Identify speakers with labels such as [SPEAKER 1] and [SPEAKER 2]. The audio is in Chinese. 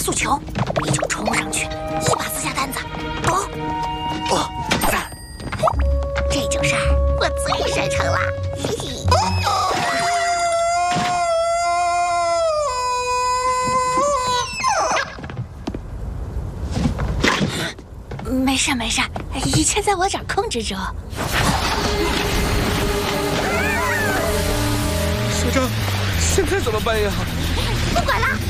[SPEAKER 1] 速球，你就冲上去，一把撕下单子。
[SPEAKER 2] 赞！
[SPEAKER 1] 这种事儿我最擅长了。嘿嘿。没事没事，一切在我掌控之中。
[SPEAKER 2] 首长，现在怎么办呀？
[SPEAKER 1] 不管了。